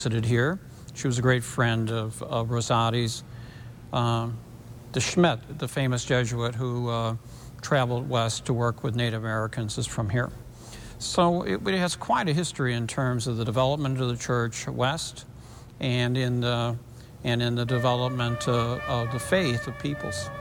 visited here. She was a great friend of Rosati's. De Schmidt, the famous Jesuit who traveled west to work with Native Americans, is from here. So it has quite a history in terms of the development of the church west and in the development of the faith of peoples.